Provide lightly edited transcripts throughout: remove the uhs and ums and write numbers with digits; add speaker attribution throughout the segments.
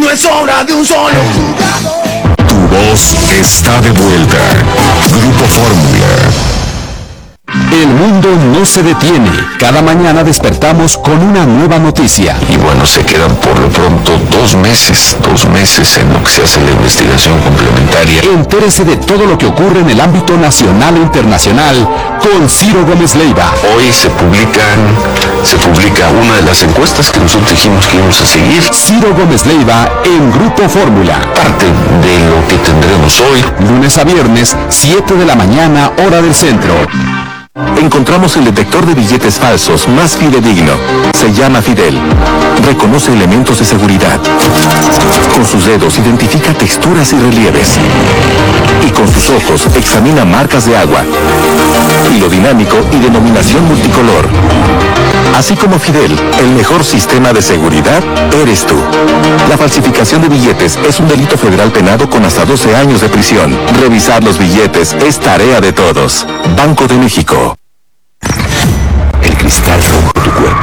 Speaker 1: no es obra de un solo jugador.
Speaker 2: Tu voz está de vuelta. Grupo Fórmula. El mundo no se detiene. Cada mañana despertamos con una nueva noticia.
Speaker 3: Y bueno, se quedan por lo pronto 2 meses en lo que se hace la investigación complementaria.
Speaker 2: Entérese de todo lo que ocurre en el ámbito nacional e internacional con Ciro Gómez Leiva.
Speaker 3: Hoy se publica una de las encuestas que nosotros dijimos que íbamos a seguir.
Speaker 2: Ciro Gómez Leiva en Grupo Fórmula.
Speaker 3: Parte de lo que tendremos hoy.
Speaker 2: Lunes a viernes, 7 de la mañana, hora del centro.
Speaker 4: Encontramos el detector de billetes falsos más fidedigno. Se llama Fidel. Reconoce elementos de seguridad. Con sus dedos identifica texturas y relieves. Y con sus ojos examina marcas de agua, hilo dinámico y denominación multicolor. Así como Fidel, el mejor sistema de seguridad eres tú. La falsificación de billetes es un delito federal penado con hasta 12 años de prisión. Revisar los billetes es tarea de todos. Banco de México.
Speaker 2: El cristal rompe tu cuerpo.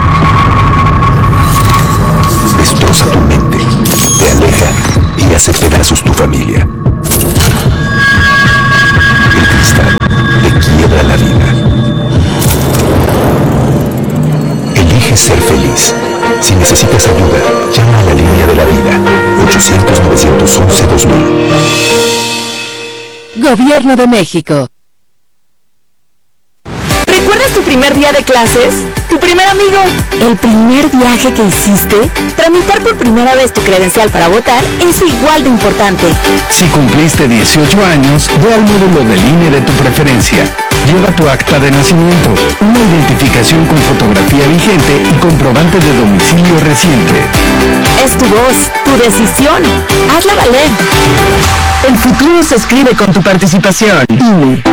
Speaker 2: Destroza tu mente. Te aleja y hace pedazos tu familia. El cristal te quiebra la vida. Elige ser feliz. Si necesitas ayuda, llama a la línea de la vida. 800-911-2000.
Speaker 5: Gobierno de México. ¿Recuerdas tu primer día de clases? ¿Tu primer amigo? ¿El primer viaje que hiciste? Tramitar por primera vez tu credencial para votar es igual de importante.
Speaker 6: Si cumpliste 18 años, ve al módulo del INE de tu preferencia. Lleva tu acta de nacimiento, una identificación con fotografía vigente y comprobante de domicilio reciente.
Speaker 5: Es tu voz, tu decisión. Hazla valer.
Speaker 6: El futuro se escribe con tu participación. INE.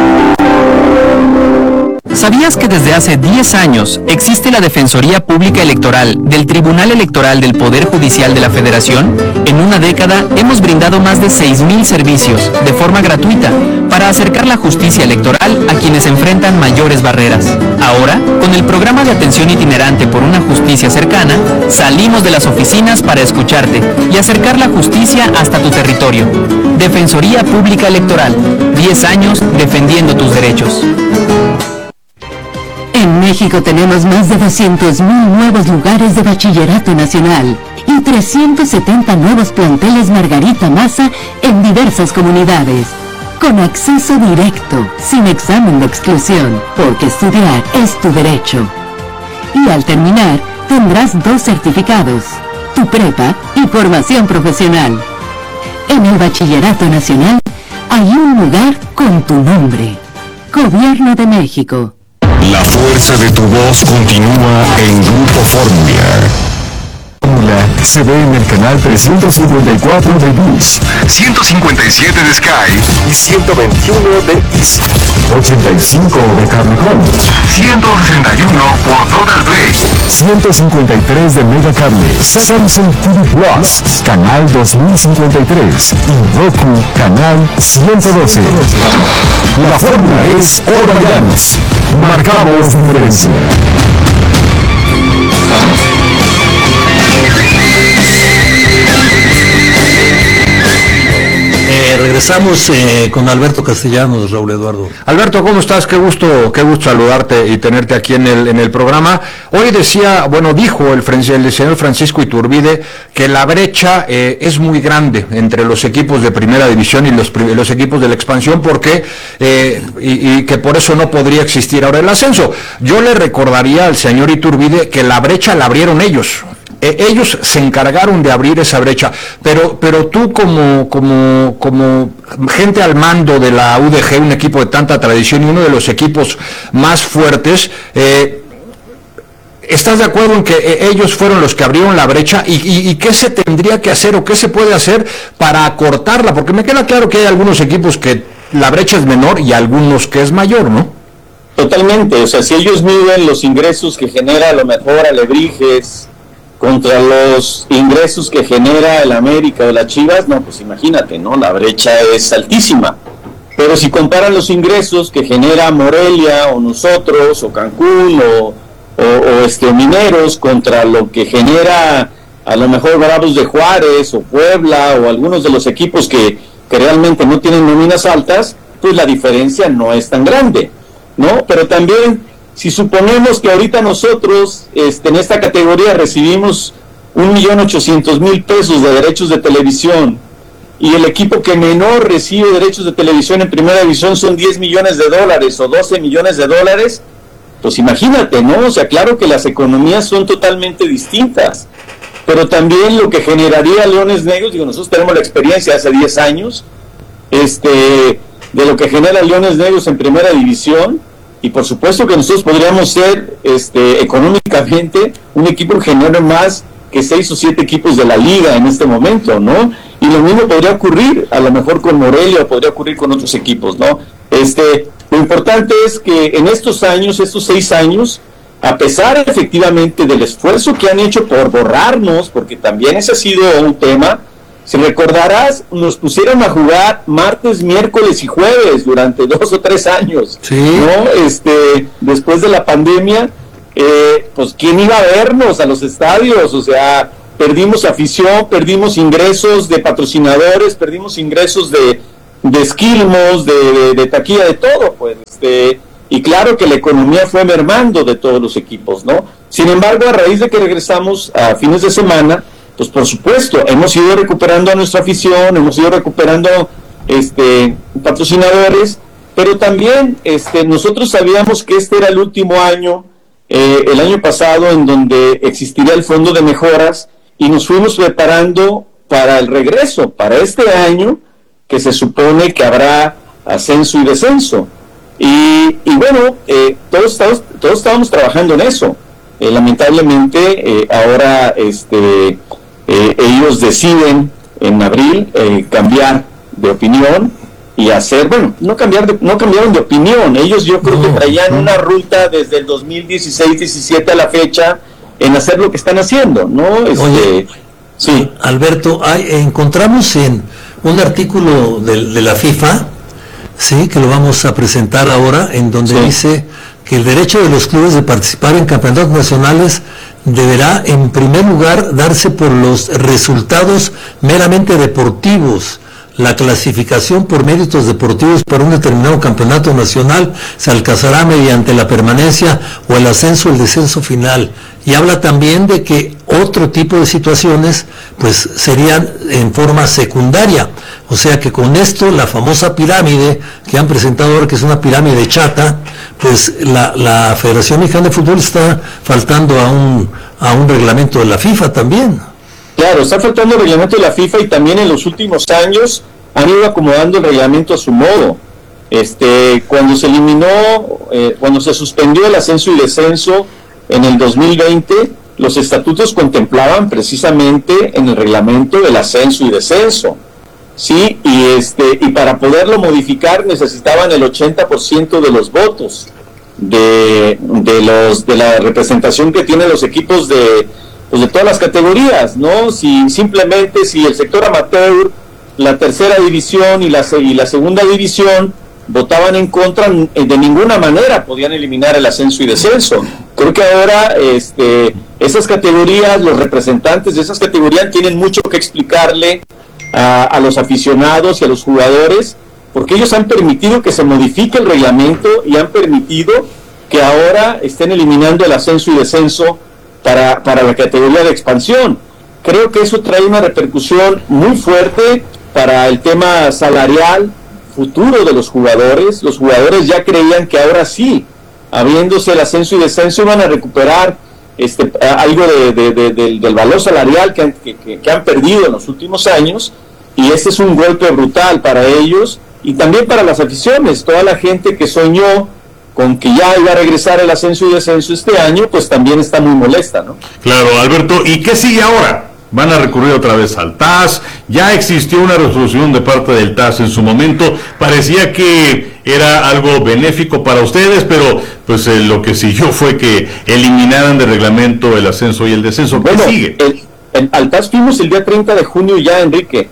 Speaker 7: ¿Sabías que desde hace 10 años existe la Defensoría Pública Electoral del Tribunal Electoral del Poder Judicial de la Federación? En una década hemos brindado más de 6,000 servicios de forma gratuita para acercar la justicia electoral a quienes enfrentan mayores barreras. Ahora, con el programa de atención itinerante por una justicia cercana, salimos de las oficinas para escucharte y acercar la justicia hasta tu territorio. Defensoría Pública Electoral, 10 años defendiendo tus derechos.
Speaker 5: En México tenemos más de 200,000 nuevos lugares de bachillerato nacional y 370 nuevos planteles Margarita Maza en diversas comunidades. Con acceso directo, sin examen de exclusión, porque estudiar es tu derecho. Y al terminar, tendrás 2 certificados, tu prepa y formación profesional. En el Bachillerato Nacional hay un lugar con tu nombre. Gobierno de México.
Speaker 2: La fuerza de tu voz continúa en Grupo Fórmula.
Speaker 6: Se ve en el canal 354 de Boost,
Speaker 2: 157 de Sky
Speaker 4: Y 121 de East.
Speaker 6: 85 de Cablecom,
Speaker 2: 161 por Total Play,
Speaker 6: 153 de Megacable, Samsung TV Plus, canal 2053 y Roku, canal 112. La fórmula es Orbañanos. Marcamos diferencia.
Speaker 8: Regresamos con Alberto Castellanos, Raúl Eduardo.
Speaker 9: Alberto, ¿cómo estás? Qué gusto saludarte y tenerte aquí en el programa. Hoy dijo el señor Francisco Iturbide que la brecha es muy grande entre los equipos de primera división y los equipos de la expansión, porque y que por eso no podría existir ahora el ascenso. Yo le recordaría al señor Iturbide que la brecha la abrieron ellos. Ellos se encargaron de abrir esa brecha, pero tú como gente al mando de la UDG, un equipo de tanta tradición y uno de los equipos más fuertes, ¿estás de acuerdo en que ellos fueron los que abrieron la brecha? ¿Y qué se tendría que hacer o qué se puede hacer para acortarla? Porque me queda claro que hay algunos equipos que la brecha es menor y algunos que es mayor, ¿no?
Speaker 10: Totalmente, o sea, si ellos miden los ingresos que genera a lo mejor Alebrijes contra los ingresos que genera el América o las Chivas, no, pues imagínate, ¿no? La brecha es altísima. Pero si comparan los ingresos que genera Morelia o nosotros o Cancún o Mineros contra lo que genera a lo mejor Bravos de Juárez o Puebla o algunos de los equipos que realmente no tienen nóminas altas, pues la diferencia no es tan grande, ¿no? Pero también, si suponemos que ahorita nosotros en esta categoría recibimos 1.800.000 pesos de derechos de televisión, y el equipo que menor recibe derechos de televisión en primera división son $10 millones o $12 millones, pues imagínate, ¿no? O sea, claro que las economías son totalmente distintas, pero también lo que generaría Leones Negros, digo, nosotros tenemos la experiencia hace 10 años, de lo que genera Leones Negros en primera división, y por supuesto que nosotros podríamos ser, económicamente, un equipo que genere más que 6 o 7 equipos de la liga en este momento, ¿no? Y lo mismo podría ocurrir, a lo mejor con Morelia, podría ocurrir con otros equipos, ¿no? Lo importante es que en estos 6 años, a pesar efectivamente del esfuerzo que han hecho por borrarnos, porque también ese ha sido un tema, si recordarás, nos pusieron a jugar martes, miércoles y jueves durante 2 o 3 años,
Speaker 8: sí,
Speaker 10: ¿no? Después de la pandemia, pues ¿quién iba a vernos a los estadios? O sea, perdimos afición, perdimos ingresos de patrocinadores, perdimos ingresos de esquilmos, de taquilla, de todo, pues, y claro que la economía fue mermando de todos los equipos, ¿no? Sin embargo, a raíz de que regresamos a fines de semana, pues por supuesto, hemos ido recuperando a nuestra afición, hemos ido recuperando patrocinadores, pero también nosotros sabíamos que este era el último año, el año pasado, en donde existiría el fondo de mejoras, y nos fuimos preparando para el regreso, para este año, que se supone que habrá ascenso y descenso. Y bueno, todos estábamos trabajando en eso. Lamentablemente, ahora ellos deciden en abril cambiar de opinión y hacer, bueno, no cambiaron de opinión. Ellos, yo creo que traían una ruta desde el 2016-17 a la fecha en hacer lo que están haciendo, ¿no?
Speaker 8: Oye,
Speaker 10: sí.
Speaker 8: Alberto, encontramos en un artículo de la FIFA, sí, que lo vamos a presentar ahora, en donde dice que el derecho de los clubes de participar en campeonatos nacionales deberá, en primer lugar, darse por los resultados meramente deportivos. La clasificación por méritos deportivos para un determinado campeonato nacional se alcanzará mediante la permanencia o el ascenso o el descenso final. Y habla también de que otro tipo de situaciones pues serían en forma secundaria. O sea que con esto la famosa pirámide que han presentado ahora, que es una pirámide chata, pues la Federación Mexicana de Fútbol está faltando a un reglamento de la FIFA también.
Speaker 10: Claro, está faltando el reglamento de la FIFA, y también en los últimos años han ido acomodando el reglamento a su modo. Cuando se eliminó, cuando se suspendió el ascenso y descenso en el 2020, los estatutos contemplaban precisamente en el reglamento el ascenso y descenso, ¿sí? Y para poderlo modificar necesitaban el 80% de los votos de la representación que tienen los equipos de todas las categorías, ¿no? Si el sector amateur, la tercera división y la segunda división votaban en contra, de ninguna manera podían eliminar el ascenso y descenso. Creo que ahora esas categorías, los representantes de esas categorías tienen mucho que explicarle a los aficionados y a los jugadores, porque ellos han permitido que se modifique el reglamento y han permitido que ahora estén eliminando el ascenso y descenso para la categoría de expansión. Creo que eso trae una repercusión muy fuerte para el tema salarial futuro de los jugadores. Los jugadores ya creían que ahora sí, habiéndose el ascenso y descenso, iban a recuperar algo del valor salarial que han perdido en los últimos años, y este es un golpe brutal para ellos y también para las aficiones. Toda la gente que soñó con que ya iba a regresar el ascenso y descenso este año, pues también está muy molesta, ¿no?
Speaker 11: Claro, Alberto, ¿y qué sigue ahora? ¿Van a recurrir otra vez al TAS? Ya existió una resolución de parte del TAS en su momento, parecía que era algo benéfico para ustedes, pero pues lo que siguió fue que eliminaran de reglamento el ascenso y el descenso. ¿Qué sigue?
Speaker 10: Al TAS fuimos el día 30 de junio ya, Enrique.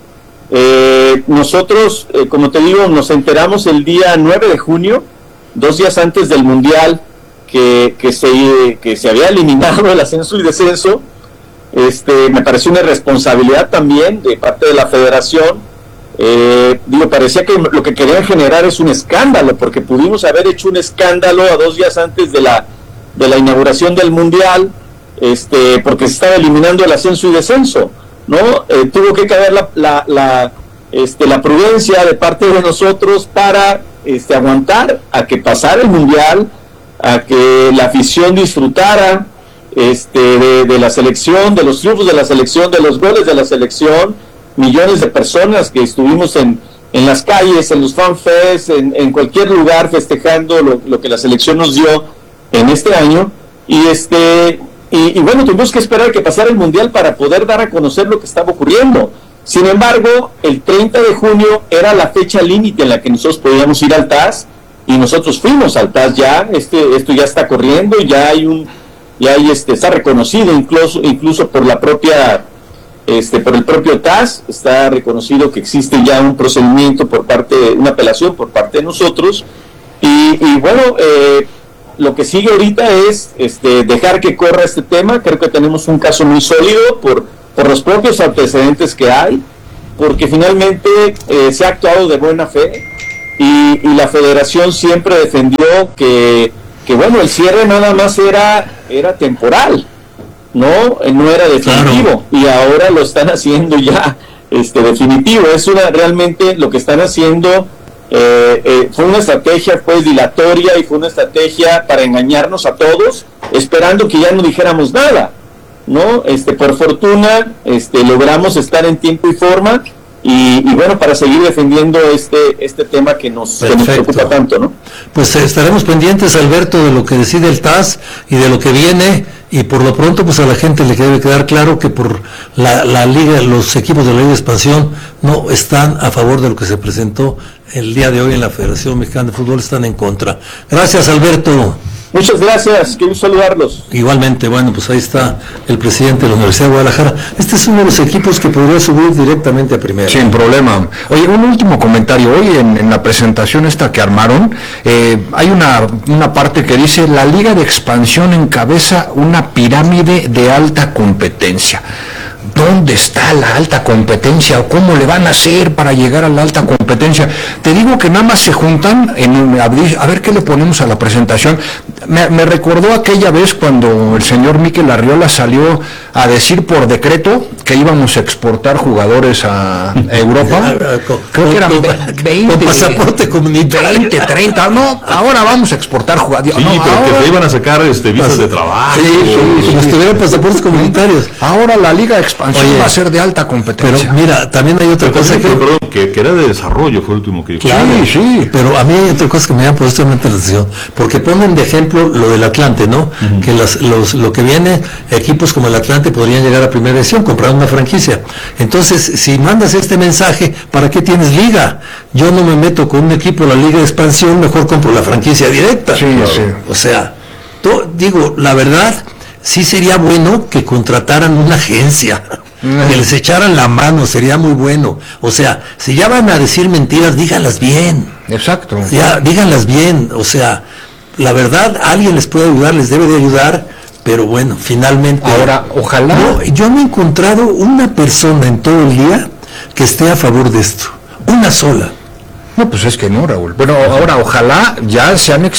Speaker 10: Nosotros, como te digo, nos enteramos el día 9 de junio, 2 días antes del Mundial, que se había eliminado el ascenso y descenso. me pareció una irresponsabilidad también de parte de la federación. Parecía que lo que querían generar es un escándalo, porque pudimos haber hecho un escándalo a 2 días antes de la inauguración del Mundial, porque se estaba eliminando el ascenso y descenso, ¿no? Tuvo que caber la prudencia de parte de nosotros para aguantar a que pasara el Mundial, a que la afición disfrutara de la selección, de los triunfos de la selección, de los goles de la selección. Millones de personas que estuvimos en las calles, en los fanfests, en cualquier lugar festejando lo que la selección nos dio en este año, y bueno, tuvimos que esperar que pasara el Mundial para poder dar a conocer lo que estaba ocurriendo. Sin embargo, el 30 de junio era la fecha límite en la que nosotros podíamos ir al TAS, y nosotros fuimos al TAS ya. Esto ya está corriendo, está reconocido incluso por la propia por el propio TAS, está reconocido que existe ya un procedimiento una apelación por parte de nosotros, y bueno, lo que sigue ahorita es dejar que corra este tema. Creo que tenemos un caso muy sólido por los propios antecedentes que hay, porque finalmente se ha actuado de buena fe, y la federación siempre defendió que bueno, el cierre nada más era temporal, no era definitivo, claro. Y ahora lo están haciendo ya definitivo. Realmente lo que están haciendo fue una estrategia pues dilatoria, y fue una estrategia para engañarnos a todos, esperando que ya no dijéramos nada, ¿no? Por fortuna logramos estar en tiempo y forma, y bueno, para seguir defendiendo este tema que nos preocupa tanto, ¿no?
Speaker 8: Pues estaremos pendientes, Alberto, de lo que decide el TAS y de lo que viene, y por lo pronto pues a la gente le debe quedar claro que por la liga, los equipos de la Liga de Expansión no están a favor de lo que se presentó el día de hoy en la Federación Mexicana de Fútbol, están en contra. Gracias, Alberto.
Speaker 10: Muchas gracias, quiero saludarlos.
Speaker 8: Igualmente, bueno, pues ahí está el presidente de la Universidad de Guadalajara. Este es uno de los equipos que podría subir directamente a primera.
Speaker 9: Sin problema. Oye, un último comentario. Hoy en la presentación esta que armaron, hay una parte que dice: la Liga de Expansión encabeza una pirámide de alta competencia. ¿Dónde está la alta competencia? ¿O cómo le van a hacer para llegar a la alta competencia? Te digo que nada más se juntan a ver qué le ponemos a la presentación. Me recordó aquella vez cuando el señor Mikel Arriola salió a decir por decreto que íbamos a exportar jugadores a Europa. Creo que eran 20,
Speaker 8: con pasaporte comunitario.
Speaker 9: 20, 30, no, ahora vamos a exportar jugadores.
Speaker 11: Sí,
Speaker 9: no,
Speaker 11: pero
Speaker 9: ahora,
Speaker 11: que te iban a sacar visas de trabajo.
Speaker 8: Sí, como si tuvieran pasaportes comunitarios.
Speaker 9: Ahora la Liga de Expansión va a ser de alta competencia.
Speaker 8: Pero mira, también hay otra cosa
Speaker 11: que era de desarrollo, fue el último que dijo.
Speaker 8: Claro, sí, pero a mí hay otra cosa que me llama poderosamente la atención, porque ponen de ejemplo lo del Atlante, ¿no? Uh-huh. Que lo que viene, equipos como el Atlante podrían llegar a primera división, comprar una franquicia. Entonces, si mandas este mensaje, ¿para qué tienes liga? Yo no me meto con un equipo de la Liga de Expansión, mejor compro la franquicia directa.
Speaker 9: Sí, claro. Sí.
Speaker 8: O sea, digo, la verdad, sí sería bueno que contrataran una agencia, que les echaran la mano, sería muy bueno. O sea, si ya van a decir mentiras, díganlas bien.
Speaker 9: Exacto.
Speaker 8: Ya, díganlas bien. O sea, la verdad, alguien les puede ayudar, les debe de ayudar, pero bueno, finalmente.
Speaker 9: Ahora, ojalá.
Speaker 8: Yo no he encontrado una persona en todo el día que esté a favor de esto. Una sola.
Speaker 9: No, pues es que no, Raúl. Bueno, ahora ojalá ya se han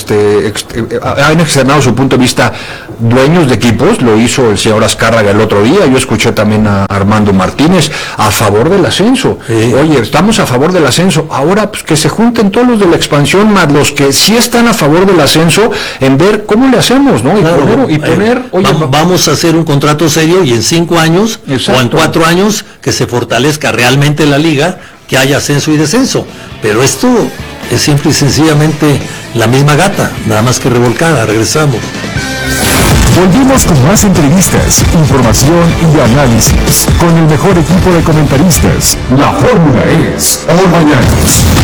Speaker 9: externado su punto de vista dueños de equipos. Lo hizo el señor Azcárraga el otro día. Yo escuché también a Armando Martínez a favor del ascenso. Oye, estamos a favor del ascenso. Ahora pues que se junten todos los de la expansión más los que sí están a favor del ascenso en ver cómo le hacemos, ¿no? Y poner
Speaker 8: vamos a hacer un contrato serio y en 5 años, exacto, o en 4 años que se fortalezca realmente la liga, que haya ascenso y descenso. Pero esto es simple y sencillamente la misma gata, nada más que revolcada. Regresamos.
Speaker 6: Volvimos con más entrevistas, información y análisis con el mejor equipo de comentaristas. La fórmula es All Mañanas.